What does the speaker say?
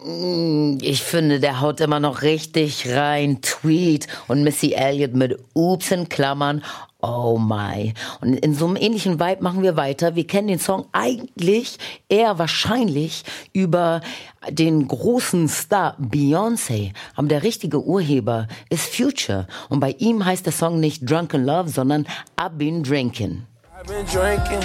Ich finde, der haut immer noch richtig rein. Tweet und Missy Elliott mit Oops in Klammern. Oh my. Und in so einem ähnlichen Vibe machen wir weiter. Wir kennen den Song eigentlich eher wahrscheinlich über den großen Star Beyoncé. Aber der richtige Urheber ist Future. Und bei ihm heißt der Song nicht Drunken Love, sondern I've Been Drinking. I've been drinking.